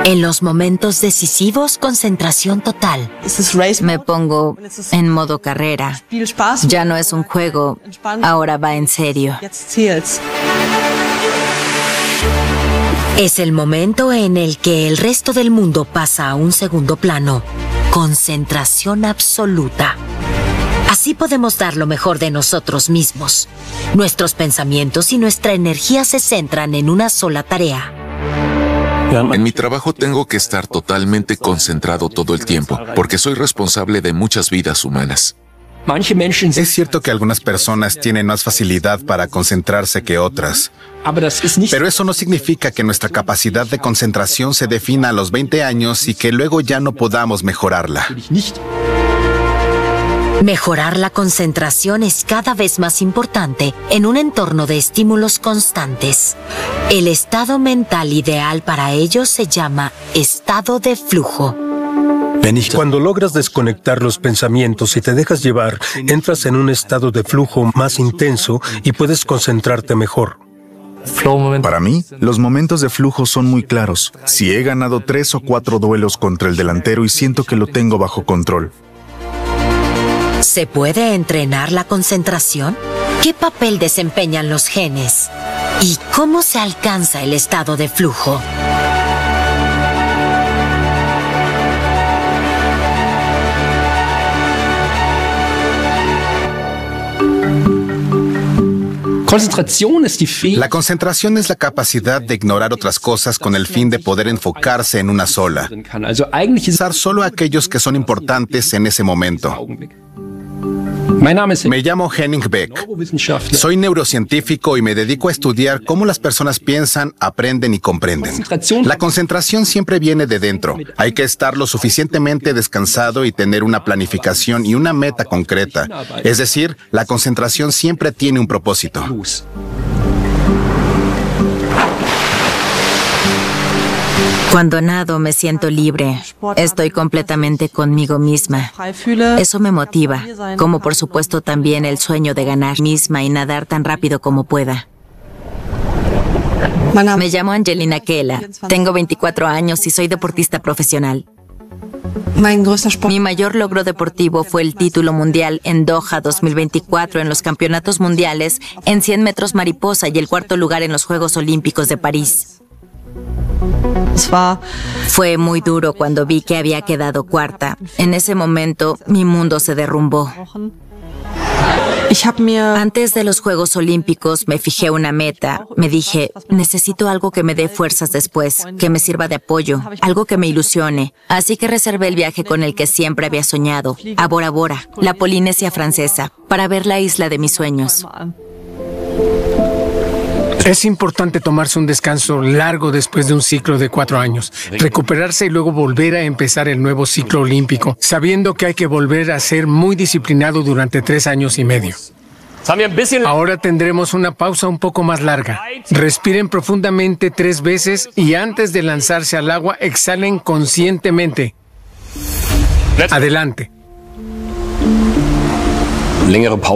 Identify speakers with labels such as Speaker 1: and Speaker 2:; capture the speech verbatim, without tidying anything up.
Speaker 1: En los momentos decisivos, concentración total. Me pongo en modo carrera. Ya no es un juego, ahora va en serio. Es el momento en el que el resto del mundo pasa a un segundo plano. Concentración absoluta. Así podemos dar lo mejor de nosotros mismos. Nuestros pensamientos y nuestra energía se centran en una sola tarea.
Speaker 2: En mi trabajo tengo que estar totalmente concentrado todo el tiempo, porque soy responsable de muchas vidas humanas.
Speaker 3: Es cierto que algunas personas tienen más facilidad para concentrarse que otras, pero eso no significa que nuestra capacidad de concentración se defina a los veinte años y que luego ya no podamos mejorarla.
Speaker 1: Mejorar la concentración es cada vez más importante en un entorno de estímulos constantes. El estado mental ideal para ello se llama estado de flujo.
Speaker 4: Cuando logras desconectar los pensamientos y te dejas llevar, entras en un estado de flujo más intenso y puedes concentrarte mejor.
Speaker 5: Para mí, los momentos de flujo son muy claros. Si he ganado tres o cuatro duelos contra el delantero y siento que lo tengo bajo control.
Speaker 1: ¿Se puede entrenar la concentración? ¿Qué papel desempeñan los genes? ¿Y cómo se alcanza el estado de flujo?
Speaker 3: La concentración es la capacidad de ignorar otras cosas con el fin de poder enfocarse en una sola. Usar solo aquellos que son importantes en ese momento. Me llamo Henning Beck. Soy neurocientífico y me dedico a estudiar cómo las personas piensan, aprenden y comprenden. La concentración siempre viene de dentro. Hay que estar lo suficientemente descansado y tener una planificación y una meta concreta. Es decir, la concentración siempre tiene un propósito.
Speaker 1: Cuando nado me siento libre. Estoy completamente conmigo misma. Eso me motiva, como por supuesto también el sueño de ganar misma y nadar tan rápido como pueda. Me llamo Angelina Kela, tengo veinticuatro años y soy deportista profesional. Mi mayor logro deportivo fue el título mundial en Doha dos mil veinticuatro en los campeonatos mundiales en cien metros mariposa y el cuarto lugar en los Juegos Olímpicos de París. Fue muy duro cuando vi que había quedado cuarta. En ese momento, mi mundo se derrumbó. Antes de los Juegos Olímpicos me fijé una meta. Me dije, necesito algo que me dé fuerzas después, que me sirva de apoyo, algo que me ilusione. Así que reservé el viaje con el que siempre había soñado, a Bora Bora, la Polinesia francesa, para ver la isla de mis sueños.
Speaker 6: Es importante tomarse un descanso largo después de un ciclo de cuatro años, recuperarse y luego volver a empezar el nuevo ciclo olímpico, sabiendo que hay que volver a ser muy disciplinado durante tres años y medio. Ahora tendremos una pausa un poco más larga. Respiren profundamente tres veces y antes de lanzarse al agua, exhalen conscientemente. Adelante.